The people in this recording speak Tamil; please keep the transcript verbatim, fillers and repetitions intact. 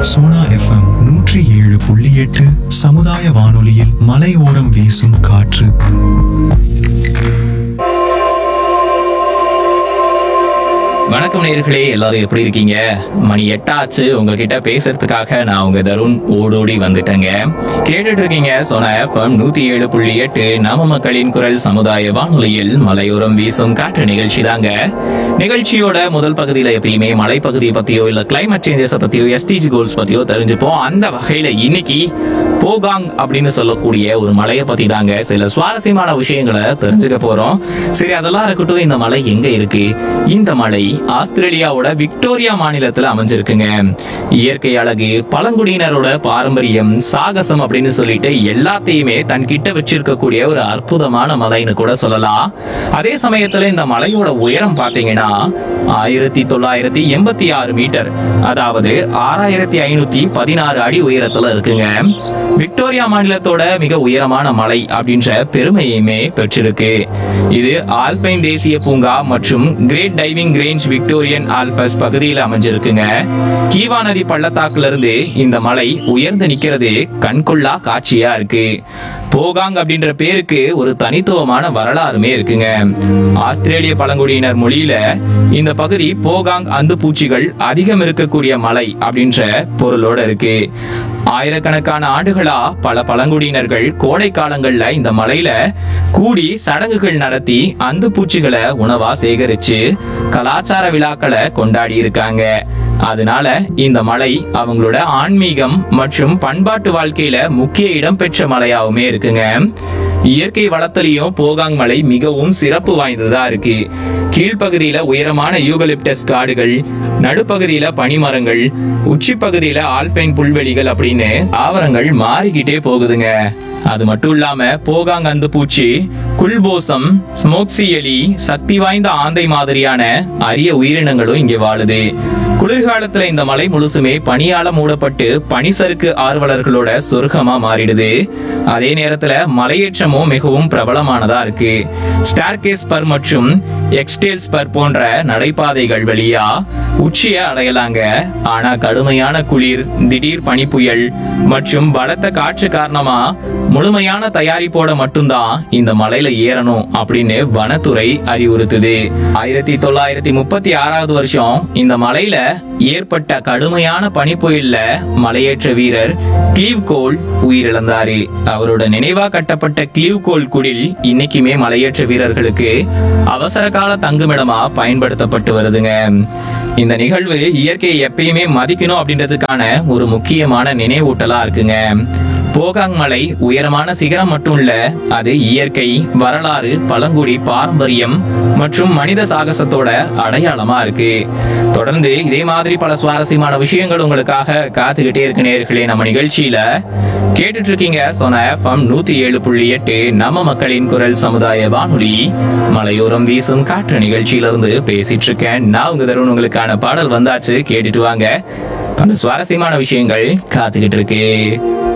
சோனா எஃப்எம் நூற்றி ஏழு புள்ளி எட்டு சமுதாய வானொலியில் மலையோரம் வீசும் காற்று. வணக்கம் நேயர்களே, எல்லாரும் எப்படி இருக்கீங்க? மணி எட்டாச்சு. உங்ககிட்ட பேசுறதுக்காக நான் உங்க தருண் ஓடோடி வந்துட்டேங்க. கேட்டுட்டு இருக்கீங்க சோனா எஃப்எம் நூத்தி ஏழு புள்ளி எட்டு நம்ம மக்களின் குரல் சமுதாய வானொலியில் மலையோரம் வீசும் காற்று நிகழ்ச்சி தாங்க. நிகழ்ச்சியோட முதல் பகுதியில எப்பயுமே மலைப்பகுதியை பத்தியோ இல்ல கிளைமேட் சேஞ்சஸ் பத்தியோ எஸ்டிஜி கோல்ஸ் பத்தியோ தெரிஞ்சுப்போம். அந்த வகையில இன்னைக்கு போகாங் அப்படின்னு சொல்லக்கூடிய ஒரு மலையை பத்தி தாங்க சில சுவாரஸ்யமான விஷயங்களை தெரிஞ்சுக்க போறோம். சரி, அதெல்லாம் இருக்கட்டும். இந்த மலை எங்க இருக்கு? இந்த மலை ஆஸ்திரேலியாவோட விக்டோரியா மாநிலத்துல அமைஞ்சிருக்குங்க. இயற்கை அழகு, பழங்குடியினரோட பாரம்பரியம், சாகசம் அப்படின்னு சொல்லிட்டு எல்லாத்தையுமே தன் கிட்ட வச்சிருக்கக்கூடிய ஒரு அற்புதமான மலைன்னு கூட சொல்லலாம். அதே சமயத்துல இந்த மலையோட உயரம் பாத்தீங்கன்னா ஆயிரத்தி தொள்ளாயிரத்தி எண்பத்தி ஆறு மீட்டர், அதாவது ஆறாயிரத்தி ஐநூத்தி பதினாறு அடி உயரத்துல இருக்குங்க. விக்டோரியா மாநிலத்தோட மிக உயரமான மலை அப்படின்ற பெருமையுமே பெற்றிருக்கு. இது ஆல்பைன் தேசிய பூங்கா மற்றும் great diving range Victorian Albus பகுதியில் அமைஞ்சிருக்குங்க. கீவா நதி பள்ளத்தாக்குல இருந்து இந்த மலை உயர்ந்து நிக்கிறது கண்கொள்ளா காட்சியா இருக்கு. போகாங் அப்படின்ற பேருக்கு ஒரு தனித்துவமான வரலாறுமே இருக்குங்க. ஆஸ்திரேலிய பழங்குடியினர் மொழியில இந்த பகுதி போகாங் அந்து பூச்சிகள் அதிகம் இருக்கக்கூடிய மலை அப்படின்ற பொருளோட இருக்கு. ஆயிரக்கணக்கான ஆண்டுகளா பல பழங்குடியினர்கள் கோடை காலங்கள்ல இந்த மலையில கூடி சடங்குகள் நடத்தி அந்து பூச்சிகளை உணவா சேகரிச்சு கலாச்சார விழாக்களை கொண்டாடி இருக்காங்க. அதனால இந்த மலை அவங்களோட ஆன்மீகம் மற்றும் பண்பாட்டு வாழ்க்கையில முக்கிய இடம் பெற்ற மலையாவுமே இருக்குங்க. இயற்கை வளத்திலையும் போகாங் மலை மிகவும் சிறப்பு வாய்ந்ததா இருக்கு. கீழ்ப்பகுதியில உயரமான யூகலிப்டஸ் காடுகள், நடுப்பகுதியில பனிமரங்கள், உச்சி பகுதியில ஆல்பைன் புல்வெளிகள் அப்படின்னு ஆவரங்கள் மாறிக்கிட்டே போகுதுங்க. அது மட்டும் இல்லாம போகாங் அந்து பூச்சி, குல்போசம், ஸ்மோக்சி எலி, சக்தி வாய்ந்த ஆந்தை மாதிரியான அரிய உயிரினங்களும் இங்கே வாழுது. குளிர்காலத்துல இந்த மலை முழுசுமே பனியால மூடப்பட்டு பனிசறுக்கு ஆர்வலர்களோட சொர்க்கமா மாறிடுது. அதே நேரத்துல மலையேற்றமும் மிகவும் பிரபலமானதா இருக்கு. ஸ்டார்கேஸ் பர் மற்றும் எக்ஸ்டேல்ஸ் பர் போன்ற நடைபாதைகள் வழியா உச்சிய அடையலாங்க. ஆனா கடுமையான குளிர், திடீர் பனிப்புயல் மற்றும் பலத்த காற்று காரணமா முழுமையான தயாரிப்போட மட்டும்தான் இந்த மலையில ஏறணும் அப்படின்னு வனத்துறை அறிவுறுத்துது. ஆயிரத்தி தொள்ளாயிரத்தி முப்பத்தி ஆறாவது வருஷம் இந்த மலையில ஏற்பட்ட கடுமையான பனிப்புயல்ல மலையேற்ற வீரர் கிளீவ் கோல் உயிரிழந்தாரு. அவரோட நினைவா கட்டப்பட்ட கிளீவ் கோல் குடில் இன்னைக்குமே மலையேற்ற வீரர்களுக்கு அவசர கால தங்குமிடமா பயன்படுத்தப்பட்டு வருதுங்க. இந்த நிகழ்வு இயற்கையை எப்பயுமே மதிக்கணும் அப்படின்றதுக்கான ஒரு முக்கியமான நினைவூட்டலா இருக்குங்க. போகாங் மலை உயரமான சிகரம் மட்டும் இல்ல, அது இயற்கை, வரலாறு, பழங்குடி பாரம்பரியம் மற்றும் மனித சாகசத்தோட அடையாளமா இருக்கு. தொடர்ந்து இதே மாதிரி பல சுவாரஸ்யமான விஷயங்கள் உங்களுக்காக காத்துக்கிட்டே இருக்கு நேயர்களே. நம்ம நிகழ்ச்சியில கேட்டுட்டு இருக்கீங்க சோனா எஃப்எம் நூத்தி ஏழு புள்ளி எட்டு நம்ம மக்களின் குரல் சமுதாய வானொலி மலையோரம் வீசும் காற்று நிகழ்ச்சியில இருந்து பேசிட்டு இருக்கேன். நான் உங்க தருண். உங்களுக்கான பாடல் வந்தாச்சு, கேட்டுட்டு வாங்க. பல சுவாரஸ்யமான விஷயங்கள் காத்துக்கிட்டு இருக்கு.